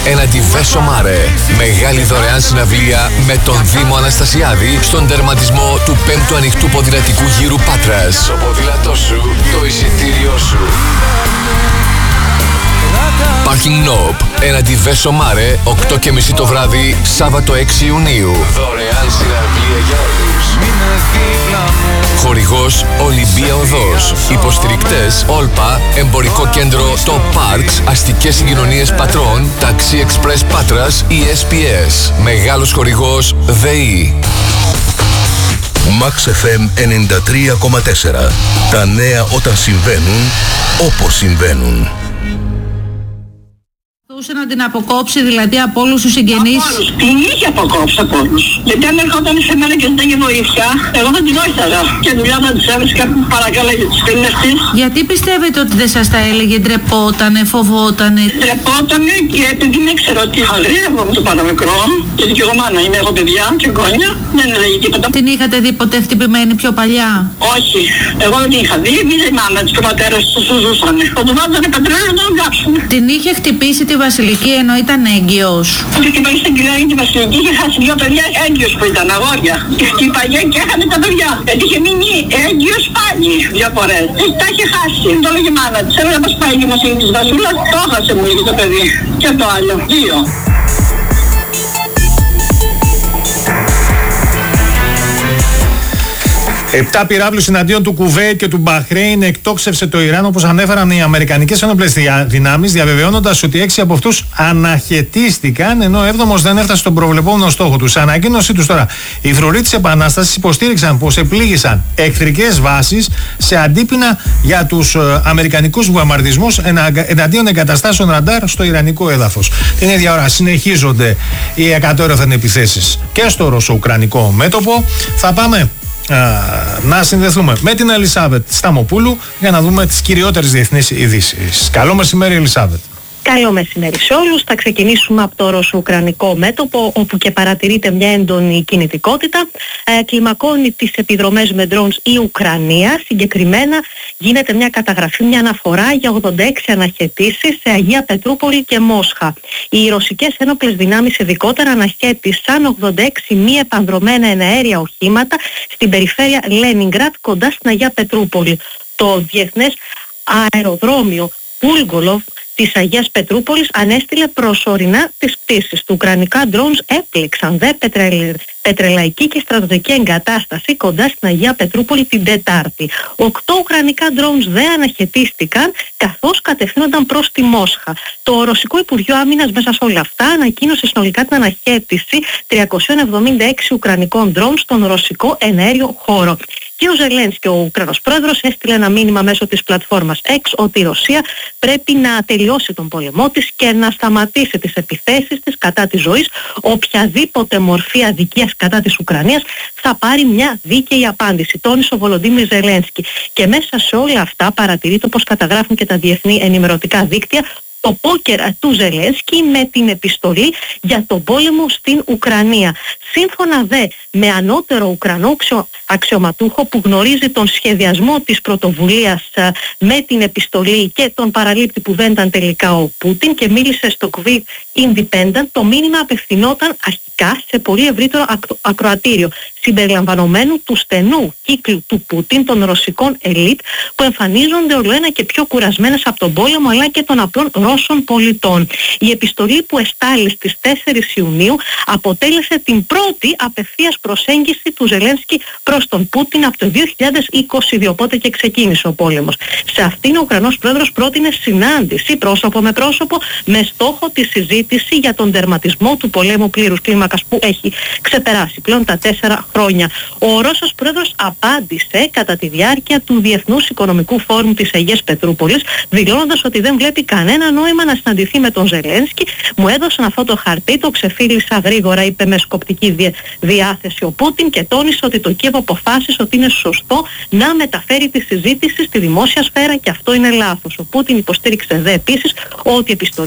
έναντι Βέσο Μάρε. Μεγάλη δωρεάν συναυλία με τον Δήμο Αναστασιάδη στον τερματισμό του 5ου ανοιχτού ποδηλατικού γύρου Πάτρας. Το ποδήλατό σου, το εισιτήριό σου. Parking Nob, έναντι Βέσο Μάρε, 8:30 το βράδυ, Σάββατο 6 Ιουνίου. Δωρεάν συναυλία για όλους. Χορηγός Ολυμπία Οδός. Υποστηρικτές Όλπα, Εμπορικό Κέντρο Το Parks, Αστικές Συγκοινωνίες Πατρών, Ταξί Εξπρές Πάτρας, ESPS. Μεγάλος χορηγός ΔΕΗ. Max FM 93,4. Τα νέα όταν συμβαίνουν, όπως συμβαίνουν. Να την αποκόψει δηλαδή από όλους τους συγγενείς. Από όλους. Την είχε αποκόψει από όλους. Γιατί αν έρχονταν σε μένα και ζητάγε βοήθεια, εγώ δεν την όσταγα. Και δουλειά θα της έβρισκα που παρακάλαγε τις φίλες της. Γιατί πιστεύετε ότι δεν σας τα έλεγε, ντρεπότανε, φοβότανε? Ντρεπότανε και επειδή δεν ξέρω τι αγριεύω με το παραμικρό. Γιατί και εγώ μάνα είμαι, έχω παιδιά και γόνια. Δεν έλεγε τίποτα. Την είχατε δει ποτέ χτυπημένη πιο παλιά? Όχι. Εγώ δεν την είχα δει. Μην η μάνα της και ο πατέρας της τους ζούσανε. Θα του βάζανε πετρέλαιο να τον κάψουν. Την είχε χτυπήσει τη Βασιλική ενώ ήταν έγκυος? Όταν χτυπάει στην κοιλιά τη Βασιλική είχε χάσει 2 παιδιά έγκυος που ήταν αγόρια. Και χτύπαγε και έχανε τα παιδιά. Γιατί είχε μείνει έγκυος πάλι 2 φορές. Τα είχε χάσει. Το έλεγε η μάνα της. Έλεγε να μας πάει η εγκυμοσύνη της Βασούλας. Το έχασε μου το παιδί. Και το άλλο. 2. 7 πυράβλους εναντίον του Κουβέιτ και του Μπαχρέιν εκτόξευσε το Ιράν, όπως ανέφεραν οι αμερικανικές ένοπλες δυνάμεις, διαβεβαιώνοντας ότι 6 από αυτούς αναχαιτίστηκαν, ενώ ο 7ος δεν έφτασε στον προβλεπόμενο στόχο του. Σε ανακοίνωσή τους τώρα, οι φρουροί της Επανάστασης υποστήριξαν πως επλήγησαν εχθρικές βάσεις σε αντίπεινα για τους αμερικανικούς βομβαρδισμούς εναντίον εγκαταστάσεων ραντάρ στο ιρανικό έδαφος. Την ίδια ώρα συνεχίζονται οι εκατέρωθεν επιθέσεις και στο ρωσο-ουκρανικό μέτωπο. Θα πάμε να συνδεθούμε με την Ελισάβετ Σταμοπούλου για να δούμε τις κυριότερες διεθνείς ειδήσεις. Καλό μεσημέρι, Ελισάβετ. Καλό μεσημέρι σε όλους. Θα ξεκινήσουμε από το ρωσο-ουκρανικό μέτωπο, όπου και παρατηρείται μια έντονη κινητικότητα. Κλιμακώνει τις επιδρομές με drones η Ουκρανία. Συγκεκριμένα γίνεται μια καταγραφή, μια αναφορά για 86 αναχαιτήσεις σε Αγία Πετρούπολη και Μόσχα. Οι ρωσικές ένοπλες δυνάμεις ειδικότερα αναχέτησαν 86 μη επανδρομένα εναέρια οχήματα στην περιφέρεια Λένινγκρατ κοντά στην Αγία Πετρούπολη. Το διεθνές αεροδρόμιο Πούλγκολοβ της Αγίας Πετρούπολης ανέστειλε προσωρινά τις πτήσεις του. Ουκρανικά drones έπληξαν πετρελαϊκή και στρατιωτική εγκατάσταση κοντά στην Αγία Πετρούπολη την Τετάρτη. 8 ουκρανικά drones δεν αναχαιτίστηκαν καθώς κατευθύνονταν προς τη Μόσχα. Το Ρωσικό Υπουργείο Άμυνας μέσα σε όλα αυτά ανακοίνωσε συνολικά την αναχέτηση 376 ουκρανικών drones στον ρωσικό εναέριο χώρο. Και ο Ζελένσκι, ο Ουκρανός πρόεδρος, έστειλε ένα μήνυμα μέσω της πλατφόρμας X ότι η Ρωσία πρέπει να τελειώσει τον πόλεμό της και να σταματήσει τις επιθέσεις της κατά της ζωής. Οποιαδήποτε μορφή αδικίας κατά της Ουκρανίας θα πάρει μια δίκαιη απάντηση, τόνισε ο Βολοντίμιρ Ζελένσκι. Και μέσα σε όλα αυτά παρατηρείται, όπως καταγράφουν και τα διεθνή ενημερωτικά δίκτυα, το πόκερ του Ζελένσκι με την επιστολή για τον πόλεμο στην Ουκρανία. Σύμφωνα δε με ανώτερο Ουκρανό αξιωματούχο που γνωρίζει τον σχεδιασμό της πρωτοβουλίας με την επιστολή και τον παραλήπτη που δεν ήταν τελικά ο Πούτιν και μίλησε στο Kyiv Independent, το μήνυμα απευθυνόταν αρχικά σε πολύ ευρύτερο ακροατήριο, συμπεριλαμβανομένου του στενού κύκλου του Πούτιν, των ρωσικών ελίτ που εμφανίζονται ολοένα και πιο κουρασμένες από τον πόλεμο αλλά και των απλών Ρώσων πολιτών. Η επιστολή που εστάλει στις 4 Ιουνίου αποτέλεσε την πρώτη απευθείας προσέγγιση του Ζελένσκι προς τον Πούτιν από το 2022, οπότε και ξεκίνησε ο πόλεμος. Σε αυτήν ο Ουκρανός πρόεδρος πρότεινε συνάντηση πρόσωπο με πρόσωπο με στόχο τη συζήτηση για τον τερματισμό του πολέμου πλήρους κλίμακας που έχει ξεπεράσει πλέον τα 4 χρόνια. Ο Ρώσος πρόεδρος απάντησε κατά τη διάρκεια του Διεθνούς Οικονομικού Φόρουμ της Αγίας Πετρούπολης, δηλώνοντας ότι δεν βλέπει κανένα νόημα να συναντηθεί με τον Ζελένσκι. Μου έδωσαν αυτό το χαρτί, το ξεφύλισα γρήγορα, είπε με σκοπτική διάθεση ο Πούτιν και τόνισε ότι το Κίεβο αποφάσισε ότι είναι σωστό να μεταφέρει τη συζήτηση στη δημόσια σφαίρα και αυτό είναι λάθος. Ο Πούτιν υποστήριξε δε επίσης ότι η επιστολή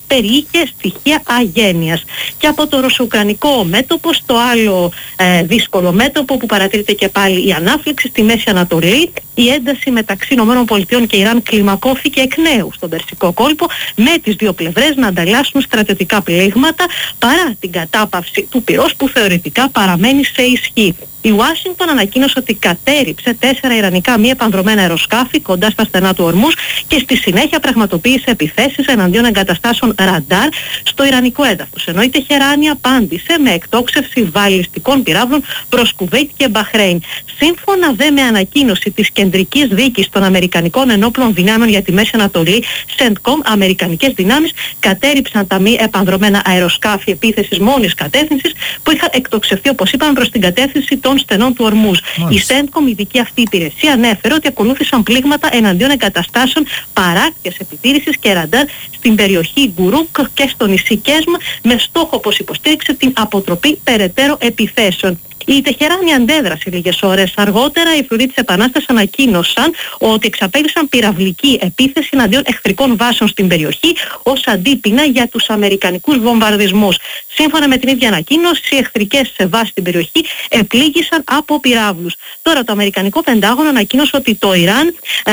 περιείχε στοιχεία αγένειας. Και από το ρωσο-ουκρανικό μέτωπο στο άλλο δύσκολο μέτωπο που παρατηρείται και πάλι η ανάφλεξη στη Μέση Ανατολή, η ένταση μεταξύ ΗΠΑ και Ιράν κλιμακώθηκε εκ νέου στον Περσικό κόλπο, με τις δύο πλευρές να ανταλλάσσουν στρατιωτικά πλήγματα παρά την κατάπαυση του πυρός που θεωρητικά παραμένει σε ισχύ. Η Ουάσιγκτον ανακοίνωσε ότι κατέρριψε 4 ιρανικά μη επανδρωμένα αεροσκάφη κοντά στα στενά του Ορμούζ και στη συνέχεια πραγματοποίησε επιθέσεις εναντίον εγκαταστάσεων ραντάρ στο ιρανικό έδαφος. Ενώ η Τεχεράνη απάντησε με εκτόξευση βαλιστικών πυράβλων προς Κουβέιτ και Μπαχρέιν. Σύμφωνα δε με ανακοίνωση της Κεντρικής Δίκης των Αμερικανικών Ενόπλων Δυνάμεων για τη Μέση Ανατολή, CENTCOM, αμερικανικές δυνάμεις κατέρριψαν τα μη επανδρωμένα αεροσκάφη επίθεσης μόνης κατεύθυνσης που είχαν εκτοξευθεί, όπως είπαμε, προς την κατεύθυνση των στενών του Ορμούζ. Η CENTCOM, η ειδική αυτή υπηρεσία, ανέφερε ότι ακολούθησαν πλήγματα εναντίον εγκαταστάσεων παράκτειας επιτήρησης και ραντάρ στην περιοχή Γκουρούκ και στο νησί Κέσμ, με στόχο, όπως υποστήριξε, την αποτροπή περαιτέρω επιθέσεων. Η Τεχεράνη αντέδρασε λίγες ώρες αργότερα. Οι φρουροί της Επανάστασης ανακοίνωσαν ότι εξαπέλυσαν πυραυλική επίθεση εναντίον εχθρικών βάσεων στην περιοχή ως αντίπεινα για τους αμερικανικούς βομβαρδισμούς. Σύμφωνα με την ίδια ανακοίνωση, οι εχθρικές βάσεις στην περιοχή επλήγησαν από πυράβλους. Τώρα το Αμερικανικό Πεντάγωνο ανακοίνωσε ότι το Ιράν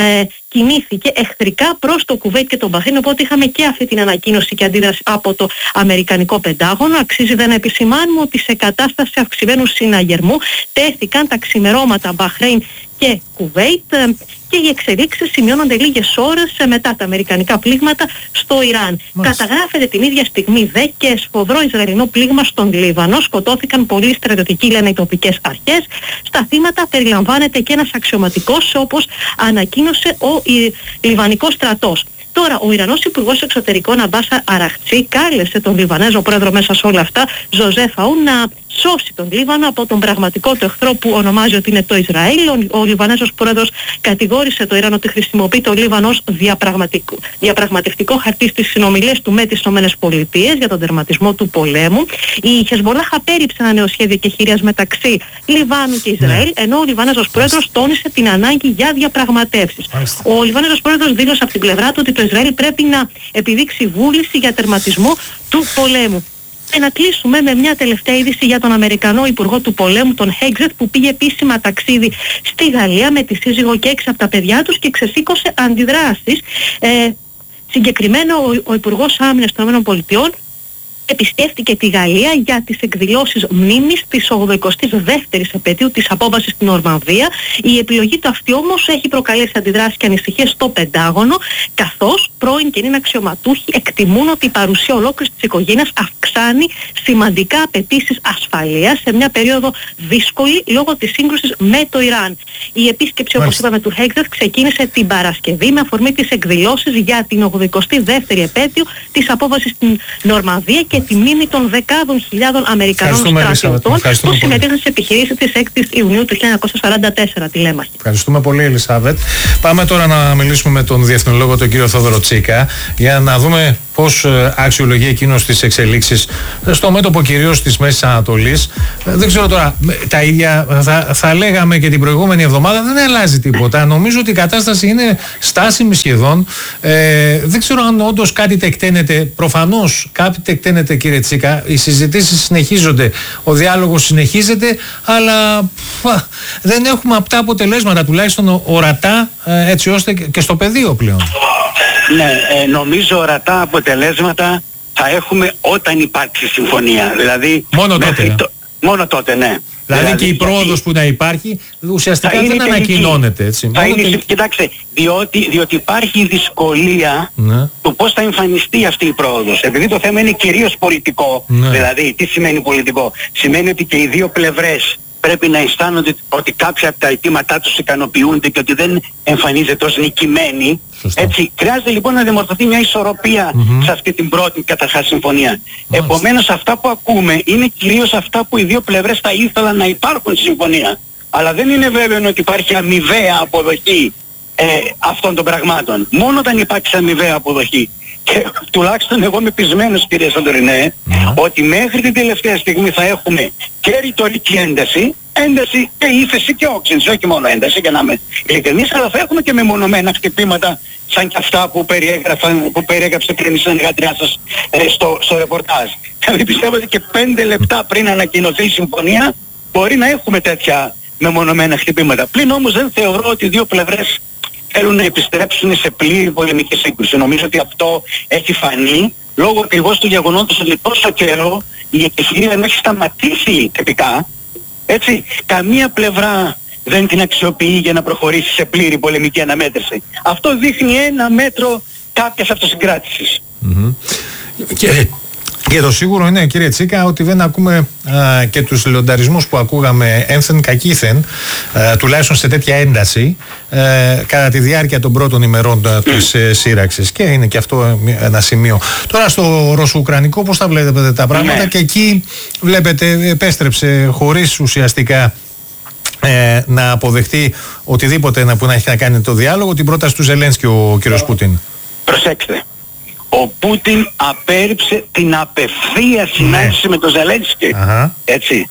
κινήθηκε εχθρικά προς το Κουβέιτ και τον Μπαχρέιν, οπότε είχαμε και αυτή την ανακοίνωση και αντίδραση από το Αμερικανικό Πεντάγωνο. Αξίζει δε να επισημάνουμε ότι σε κατάσταση αυξημένου συναγερμού τέθηκαν τα ξημερώματα Μπαχρέιν και Κουβέιτ και οι εξελίξεις σημειώνονται λίγες ώρες μετά τα αμερικανικά πλήγματα στο Ιράν. Καταγράφεται την ίδια στιγμή δε και σφοδρό Ισραηλινό πλήγμα στον Λίβανο. Σκοτώθηκαν πολλοί στρατιωτικοί, λένε οι τοπικές αρχές. Στα θύματα περιλαμβάνεται και ένας αξιωματικός, όπως ανακοίνωσε ο Λιβανικός στρατός. Τώρα, ο Ιρανός Υπουργός Εξωτερικών Αμπάσα Αραχτσί κάλεσε τον Λιβανέζο πρόεδρο μέσα σε όλα αυτά, Ζωζέφ Αούν, να σώσει τον Λίβανο από τον πραγματικό του εχθρό που ονομάζει ότι είναι το Ισραήλ. Ο Λιβανέζος πρόεδρος κατηγόρησε το Ιράν ότι χρησιμοποιεί το Λίβανο ως διαπραγματευτικό χαρτί στις συνομιλίες του με τις ΗΠΑ για τον τερματισμό του πολέμου. Η Χεσμολάχ απέρριψε ένα νέο σχέδιο κεχηρίας μεταξύ Λιβάνου και Ισραήλ, ενώ ο Λιβανέζος πρόεδρος τόνισε την ανάγκη για διαπραγματεύσεις. Ο Λιβανέζος πρόεδρος δήλωσε από την πλευρά του ότι το Ισραήλ πρέπει να επιδείξει βούληση για τερματισμό του πολέμου. Να κλείσουμε με μια τελευταία είδηση για τον Αμερικανό Υπουργό του Πολέμου, τον Χέγζετ, που πήγε επίσημα ταξίδι στη Γαλλία με τη σύζυγο και 6 από τα παιδιά τους και ξεσήκωσε αντιδράσεις. Συγκεκριμένα ο Υπουργός Άμυνας των ΗΠΑ επισκέφτηκε τη Γαλλία για τις εκδηλώσεις μνήμης της 82ης επετείου της απόβασης στην Νορμανδία. Η επιλογή του αυτή όμως έχει προκαλέσει αντιδράσεις και ανησυχίες στο Πεντάγωνο, καθώς πρώην και νυν αξιωματούχοι εκτιμούν ότι η παρουσία ολόκληρης της οικογένειας αυξάνει σημαντικά απαιτήσεις ασφαλείας σε μια περίοδο δύσκολη λόγω της σύγκρουσης με το Ιράν. Η επίσκεψη, όπως είπαμε, του Χέγζετ ξεκίνησε την Παρασκευή με αφορμή τις εκδηλώσεις για την 82η επέτειο της απόβασης στην Νορμανδία και τη μνήμη των δεκάδων χιλιάδων Αμερικανών στρατιωτών που συμμετείχαν στις επιχειρήσεις της 6ης Ιουνίου του 1944, τη Λέμαχη. Ευχαριστούμε πολύ, Ελισάβετ. Πάμε τώρα να μιλήσουμε με τον διεθνολόγο, τον κύριο Θόδωρο Τσίκα, για να δούμε πώς αξιολογεί εκείνος τις εξελίξεις στο μέτωπο κυρίως της Μέσης Ανατολής. Δεν ξέρω τώρα, τα ίδια θα λέγαμε και την προηγούμενη εβδομάδα, δεν αλλάζει τίποτα. Νομίζω ότι η κατάσταση είναι στάσιμη σχεδόν. Δεν ξέρω αν όντως κάτι τεκταίνεται. Προφανώς κάτι τεκταίνεται, κύριε Τσίκα. Οι συζητήσεις συνεχίζονται, ο διάλογος συνεχίζεται, αλλά δεν έχουμε απτά αποτελέσματα, τουλάχιστον ορατά, έτσι ώστε και στο πεδίο πλέον. Ναι, νομίζω ορατά αποτελέσματα θα έχουμε όταν υπάρξει συμφωνία. Δηλαδή, μόνο τότε, ναι. Δηλαδή και η πρόοδος που να υπάρχει ουσιαστικά δεν ανακοινώνεται, έτσι. Κοιτάξτε, διότι υπάρχει δυσκολία του πώς θα εμφανιστεί αυτή η πρόοδος. Επειδή το θέμα είναι κυρίως πολιτικό, δηλαδή τι σημαίνει πολιτικό? Σημαίνει ότι και οι δύο πλευρές πρέπει να αισθάνονται ότι κάποια από τα αιτήματά τους ικανοποιούνται και ότι δεν εμφανίζεται ως νικημένοι. Έτσι, χρειάζεται λοιπόν να δημορφωθεί μια ισορροπία σε αυτή την πρώτη καταρχάς συμφωνία. Επομένως αυτά που ακούμε είναι κυρίως αυτά που οι δύο πλευρές θα ήθελαν να υπάρχουν στη συμφωνία. Αλλά δεν είναι βέβαιο ότι υπάρχει αμοιβαία αποδοχή αυτών των πραγμάτων. Μόνο όταν υπάρξει αμοιβαία αποδοχή. Και τουλάχιστον εγώ είμαι πεισμένος, κύριε Σαντορινέ, ότι μέχρι την τελευταία στιγμή θα έχουμε και ρητορική ένταση ένταση και ύφεση και όξυνση, όχι μόνο ένταση, για να είμαι ειλικρινής, αλλά θα έχουμε και μεμονωμένα χτυπήματα σαν και αυτά που περιέγραψε πριν η συνεργάτριά σας στο ρεπορτάζ. Δηλαδή πιστεύω ότι και 5 λεπτά πριν ανακοινωθεί η συμφωνία μπορεί να έχουμε τέτοια μεμονωμένα χτυπήματα. Πλην όμως δεν θεωρώ ότι οι δύο πλευρές θέλουν να επιστρέψουν σε πλήρη πολεμική σύγκρουση. Νομίζω ότι αυτό έχει φανεί λόγω ακριβώς του γεγονότος ότι τόσο καιρό η εκεχηρία δεν έχει σταματήσει τυπικά. Έτσι, καμία πλευρά δεν την αξιοποιεί για να προχωρήσει σε πλήρη πολεμική αναμέτρηση. Αυτό δείχνει ένα μέτρο κάποιας αυτοσυγκράτησης. Και το σίγουρο είναι, κύριε Τσίκα, ότι δεν ακούμε και τους λεονταρισμούς που ακούγαμε ένθεν κακήθεν, τουλάχιστον σε τέτοια ένταση, κατά τη διάρκεια των πρώτων ημερών της σύραξης. Και είναι και αυτό ένα σημείο. Τώρα στο ρωσο-ουκρανικό πώς τα βλέπετε τα πράγματα? Και εκεί βλέπετε επέστρεψε χωρίς ουσιαστικά να αποδεχτεί οτιδήποτε που να έχει να κάνει το διάλογο την πρόταση του Ζελένσκι ο κύριος Πούτιν. Προσέξτε. Ο Πούτιν απέρριψε την απευθεία συνάντηση με τον Ζελένσκι. Έτσι.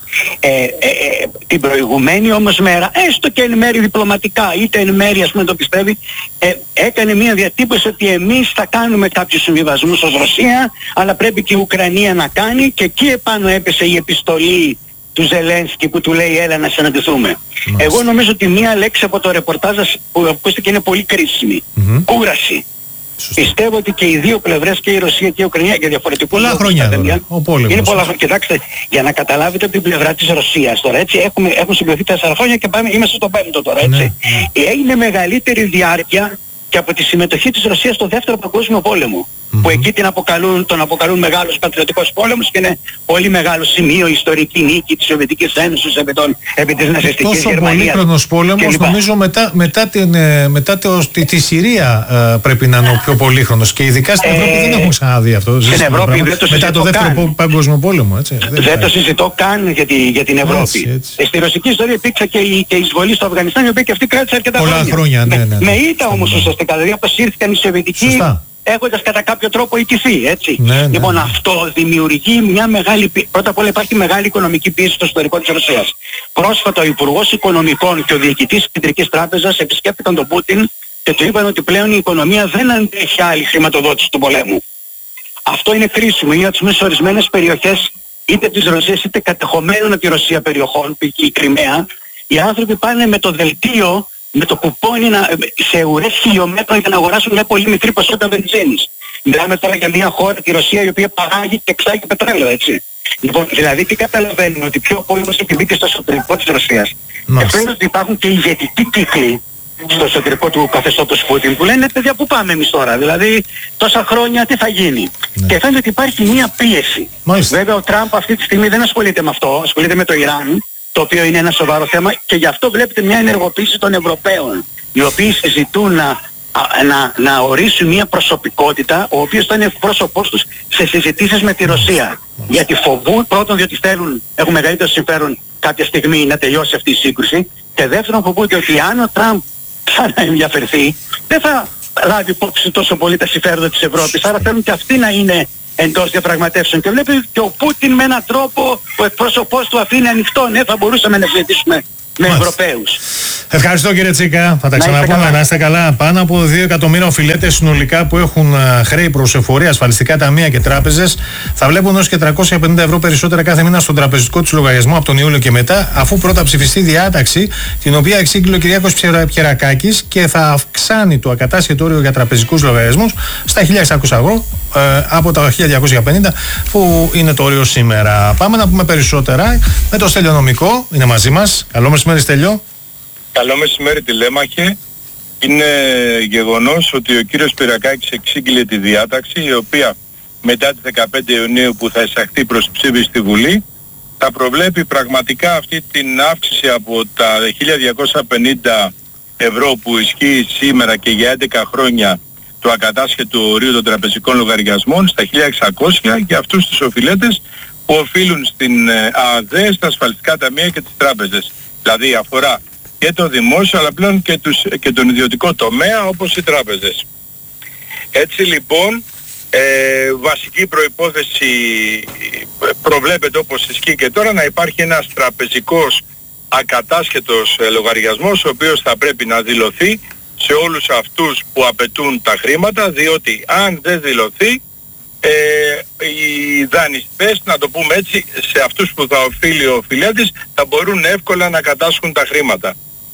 Την προηγουμένη όμως μέρα, έστω και εν μέρει διπλωματικά, είτε εν μέρει ας πούμε το πιστεύει, έκανε μια διατύπωση ότι εμείς θα κάνουμε κάποιους συμβιβασμούς ως Ρωσία, αλλά πρέπει και η Ουκρανία να κάνει, και εκεί επάνω έπεσε η επιστολή του Ζελένσκι που του λέει έλα να συναντηθούμε. Εγώ νομίζω ότι μια λέξη από το ρεπορτάζ που ακούστηκε είναι πολύ κρίσιμη. Κούραση. Σωστή. Πιστεύω ότι και οι δύο πλευρές, και η Ρωσία και η Ουκρανία, για διαφορετικούς πολλά χρόνια είναι πολλά χρόνια. Κοιτάξτε, για να καταλάβετε από την πλευρά της Ρωσίας τώρα, έτσι, έχουν συγκροθεί 4 χρόνια και είμαστε στο 5ο τώρα, έτσι. Έγινε μεγαλύτερη διάρκεια και από τη συμμετοχή της Ρωσίας στο Δεύτερο Παγκόσμιο Πόλεμο. Που εκεί τον αποκαλούν μεγάλος πατριωτικός πόλεμος και είναι πολύ μεγάλο σημείο ιστορική νίκη της Σοβιετικής Ένωσης επί της ναζιστικής Γερμανίας. Τόσο πολύχρονος πόλεμος, νομίζω μετά τη Συρία πρέπει να είναι ο πιο πολύχρονος, και ειδικά στην Ευρώπη δεν έχουμε ξαναδεί αυτό. Στην Ευρώπη μετά το Δεύτερο Παγκόσμιο Πόλεμο. Έτσι, δεν το συζητώ καν για την Ευρώπη. Στη ρωσική ιστορία υπήρξε και η εισβολή στο Αφγανιστάν, η οποία και αυτή κράτησε αρκετά χρόνια. Με ήττα όμως ουσιαστικά, δηλαδή αποσύρθηκαν οι Σοβιετικοί έχοντας κατά κάποιο τρόπο ιτηθεί, έτσι. Λοιπόν, αυτό δημιουργεί μια μεγάλη πρώτα απ' όλα υπάρχει μεγάλη οικονομική πίεση στο εσωτερικό της Ρωσίας. Πρόσφατα ο Υπουργός Οικονομικών και ο Διοικητής της Κεντρικής Τράπεζας επισκέφτηκαν τον Πούτιν και του είπαν ότι πλέον η οικονομία δεν αντέχει άλλη χρηματοδότηση του πολέμου. Αυτό είναι κρίσιμο, είναι σε ορισμένες περιοχές είτε της Ρωσίας είτε κατεχομένων από τη Ρωσία περιοχών, π.χ. η Κριμαία, οι άνθρωποι πάνε με το δελτίο, με το κουπόνι σε ουρές χιλιόμετρων για να αγοράσουν μια πολύ μικρή ποσότητα βενζίνης. Μιλάμε τώρα για μια χώρα, τη Ρωσία, η οποία παράγει και εξάγει πετρέλαιο, έτσι. Λοιπόν, δηλαδή τι καταλαβαίνουμε, ότι πιο πόλεμος έχει μπει και στο εσωτερικό της Ρωσίας. Και φαίνεται ότι υπάρχουν και ηγετικοί κύκλοι στο εσωτερικό του καθεστώτος Πούτιν που λένε παιδιά πού πάμε εμείς τώρα, δηλαδή τόσα χρόνια τι θα γίνει. Και φαίνεται ότι υπάρχει μια πίεση. Βέβαια ο Τραμπ αυτή τη στιγμή δεν ασχολείται με αυτό, ασχολείται με το Ιράν, το οποίο είναι ένα σοβαρό θέμα, και γι' αυτό βλέπετε μια ενεργοποίηση των Ευρωπαίων, οι οποίοι συζητούν να ορίσουν μια προσωπικότητα, ο οποίος θα είναι πρόσωπός τους σε συζητήσεις με τη Ρωσία. Γιατί φοβούν, πρώτον διότι έχουν μεγαλύτερο συμφέρον κάποια στιγμή να τελειώσει αυτή η σύγκρουση, και δεύτερον φοβούνται ότι αν ο Τραμπ ξαναενδιαφερθεί, δεν θα λάβει υπόψη τόσο πολύ τα συμφέροντα της Ευρώπης, άρα θέλουν και αυτοί να είναι εντός διαπραγματεύσεων. Και βλέπει και ο Πούτιν με έναν τρόπο, ο εκπρόσωπός του αφήνει ανοιχτό, ναι, θα μπορούσαμε να συζητήσουμε με Ευρωπαίους. Ευχαριστώ κύριε Τσίκα. Θα τα ξαναπούμε. Να είστε καλά. Πάνω από 2 εκατομμύρια οφειλέτες συνολικά που έχουν χρέη προς εφορία, ασφαλιστικά ταμεία και τράπεζες θα βλέπουν ως και 350 ευρώ περισσότερα κάθε μήνα στον τραπεζικό τους λογαριασμό από τον Ιούλιο και μετά, αφού πρώτα ψηφιστεί διάταξη την οποία εξήγηλε ο Κυριάκος Πιερακάκης και θα αυξάνει το ακατάσχετο όριο για τραπεζικούς λογαριασμούς στα 1.600 ευρώ από τα 1.250 που είναι το όριο σήμερα. Πάμε να πούμε περισσότερα με το Στέλιο Νομικό. Είναι μαζί μας. Καλό μεσημέρι, Στέλιο. Καλό μεσημέρι, τηλέμαχε. Είναι γεγονός ότι ο κύριος Πιερακάκης εξήγηλε τη διάταξη, η οποία μετά τις 15 Ιουνίου που θα εισαχθεί προς ψήφιση στη Βουλή θα προβλέπει πραγματικά αυτή την αύξηση από τα 1.250 ευρώ που ισχύει σήμερα και για 11 χρόνια του ακατάσχετου ορίου των τραπεζικών λογαριασμών στα 1.600 για αυτούς τους οφειλέτες που οφείλουν στην ΑΔΕ, στα ασφαλιστικά ταμεία και τις τράπεζες. Δηλαδή αφορά και το δημόσιο αλλά πλέον και τον ιδιωτικό τομέα όπως οι τράπεζες. Έτσι λοιπόν βασική προϋπόθεση προβλέπεται όπως ισχύει και τώρα να υπάρχει ένας τραπεζικός ακατάσχετος λογαριασμός, ο οποίος θα πρέπει να δηλωθεί σε όλους αυτούς που απαιτούν τα χρήματα, διότι αν δεν δηλωθεί, οι δανειστές, να το πούμε έτσι, σε αυτούς που θα οφείλει ο οφειλέτης, θα μπορούν εύκολα να κατάσχουν τα χρήματα.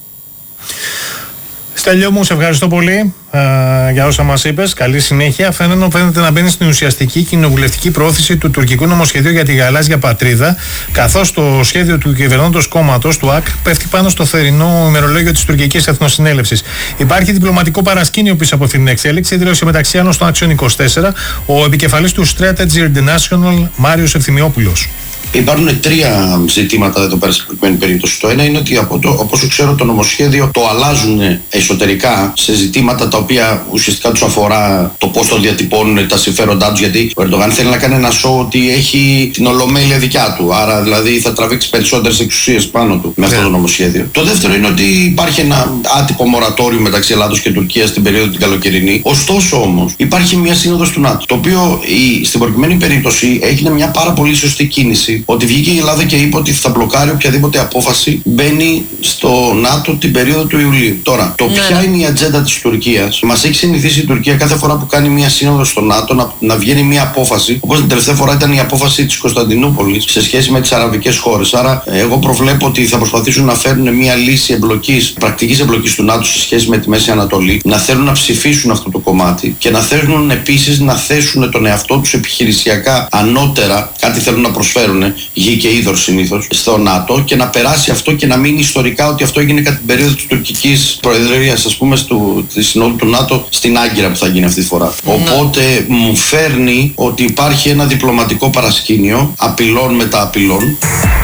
Στέλιο μου, σε ευχαριστώ πολύ για όσα μας είπες. Καλή συνέχεια. Φαίνεται να μπαίνει στην ουσιαστική κοινοβουλευτική προώθηση του τουρκικού νομοσχεδίου για τη γαλάζια πατρίδα, καθώς το σχέδιο του κυβερνώντος κόμματος, του ΑΚ, πέφτει πάνω στο θερινό ημερολόγιο της τουρκικής εθνοσυνέλευσης. Υπάρχει διπλωματικό παρασκήνιο πίσω από αυτή την εξέλιξη, δήλωσε μεταξύ άλλων στον Action 24 ο επικεφαλής του Strategy International Μάριος Ευθυμιόπουλος. Υπάρχουν τρία ζητήματα εδώ πέρα στην προκειμένη περίπτωση. Το ένα είναι ότι από όσο ξέρω το νομοσχέδιο το αλλάζουν εσωτερικά σε ζητήματα τα οποία ουσιαστικά τους αφορά το πώς το διατυπώνουν τα συμφέροντά τους, γιατί ο Ερντογάν θέλει να κάνει ένα σοου ότι έχει την ολομέλεια δικιά του, άρα δηλαδή θα τραβήξει περισσότερες εξουσίες πάνω του με αυτό το νομοσχέδιο. Το δεύτερο είναι ότι υπάρχει ένα άτυπο μορατόριο μεταξύ Ελλάδος και Τουρκίας στην περίοδο την καλοκαιρινή. Ωστόσο όμως υπάρχει μια σύνοδος του ΝΑΤΟ, το οποίο στην προκειμένη περίπτωση έγινε μια πάρα πολύ σωστή κίνηση. Ότι βγήκε η Ελλάδα και είπε ότι θα μπλοκάρει οποιαδήποτε απόφαση μπαίνει στο ΝΑΤΟ την περίοδο του Ιουλίου. Τώρα, ποια είναι η ατζέντα της Τουρκίας? Μας έχει συνηθίσει η Τουρκία κάθε φορά που κάνει μια σύνοδο στο ΝΑΤΟ να βγαίνει μια απόφαση, όπως την τελευταία φορά ήταν η απόφαση της Κωνσταντινούπολης σε σχέση με τις αραβικές χώρες. Άρα, εγώ προβλέπω ότι θα προσπαθήσουν να φέρουν μια λύση εμπλοκής, πρακτικής εμπλοκής του ΝΑΤΟ σε σχέση με τη Μέση Ανατολή, να θέλουν να ψηφίσουν αυτό το κομμάτι και να θέλουν επίσης να θέσουν τον εαυτό τους επιχειρησιακά ανώτερα, κάτι θέλουν να προσφέρουν. Γη και είδωρ συνήθως στο ΝΑΤΟ, και να περάσει αυτό και να μείνει ιστορικά ότι αυτό έγινε κατά την περίοδο της τουρκικής προεδρίας, ας πούμε, της συνόδου του ΝΑΤΟ στην Άγκυρα που θα γίνει αυτή τη φορά. Οπότε μου φέρνει ότι υπάρχει ένα διπλωματικό παρασκήνιο απειλών μετά απειλών.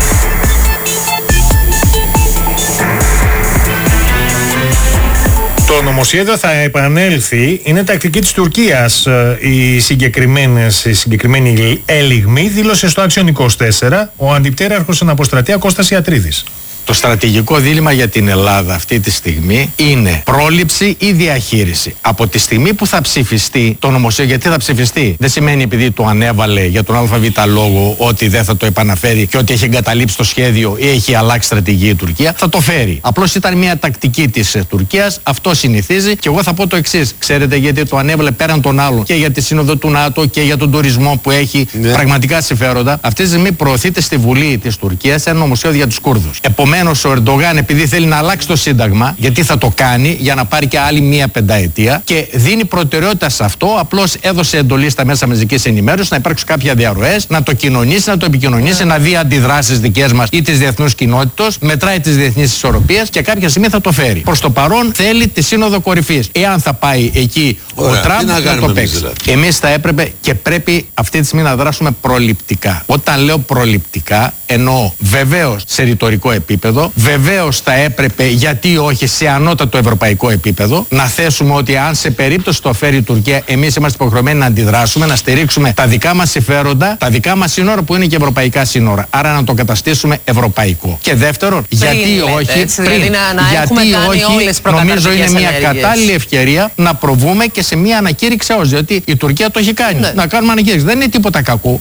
Το νομοσχέδιο θα επανέλθει. Είναι τακτική της Τουρκίας η συγκεκριμένη έλιγμη, δήλωσε στο Action 24 ο αντιπτέραρχος εν αποστρατεία Κώστας Ιατρίδης. Το στρατηγικό δίλημμα για την Ελλάδα αυτή τη στιγμή είναι πρόληψη ή διαχείριση. Από τη στιγμή που θα ψηφιστεί το νομοσχέδιο, γιατί θα ψηφιστεί, δεν σημαίνει επειδή το ανέβαλε για τον ΑΒ λόγο ότι δεν θα το επαναφέρει και ότι έχει εγκαταλείψει το σχέδιο ή έχει αλλάξει στρατηγική η Τουρκία. Θα το φέρει. Απλώς ήταν μια τακτική της Τουρκίας, αυτό συνηθίζει. Και εγώ θα πω το εξής. Ξέρετε γιατί το ανέβαλε πέραν των άλλων και για τη Σύνοδο του ΝΑΤΟ και για τον τουρισμό που έχει πραγματικά συμφέροντα. Αυτή τη στιγμή προωθείται στη Βουλή της Τουρκίας ένα νομοσχέδιο για τους Κούρδους. Ο Ερντογάν, επειδή θέλει να αλλάξει το Σύνταγμα, γιατί θα το κάνει για να πάρει και άλλη μία πενταετία, και δίνει προτεραιότητα σε αυτό, απλώς έδωσε εντολή στα μέσα μαζικής ενημέρωσης να υπάρξουν κάποια διαρροές, να το κοινωνήσει, να το επικοινωνήσει, να δει αντιδράσεις δικές μας ή της διεθνούς κοινότητας, μετράει τις διεθνείς ισορροπίες και κάποια στιγμή θα το φέρει. Προς το παρόν θέλει τη Σύνοδο Κορυφής. Εάν θα πάει εκεί ο Τραμπ, να το παίξει. Εμείς θα έπρεπε και πρέπει αυτή τη στιγμή να δράσουμε προληπτικά. Όταν λέω προληπτικά, εννοώ βεβαίως σε ρητορικό επίπεδο. Βεβαίως θα έπρεπε, γιατί όχι, σε ανώτατο ευρωπαϊκό επίπεδο, να θέσουμε ότι αν σε περίπτωση το φέρει η Τουρκία, εμείς είμαστε υποχρεωμένοι να αντιδράσουμε, να στηρίξουμε τα δικά μας συμφέροντα, τα δικά μας σύνορα που είναι και ευρωπαϊκά σύνορα. Άρα να το καταστήσουμε ευρωπαϊκό. Και δεύτερον, γιατί όχι, νομίζω είναι μια κατάλληλη ευκαιρία να προβούμε και σε μια ανακήρυξη ΑΟΣ, διότι η Τουρκία το έχει κάνει. Να κάνουμε ανακήρυξη. Δεν είναι τίποτα κακό.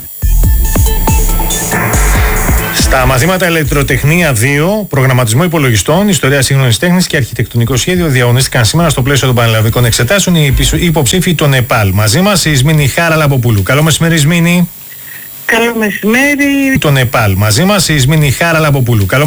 Στα μαθήματα ηλεκτροτεχνία 2, προγραμματισμό υπολογιστών, ιστορία σύγχρονης τέχνης και αρχιτεκτονικό σχέδιο διαγωνίστηκαν σήμερα στο πλαίσιο των πανελλαδικών εξετάσεων οι υποψήφοι των ΕΠΑΛ. Μαζί μας η Ισμήνη Χαραλαμποπούλου. Καλό μεσημέρι, Ισμήνη. Καλό μεσημέρι. Των ΕΠΑΛ. Μαζί μας η Ισμήνη Χαραλαμποπούλου.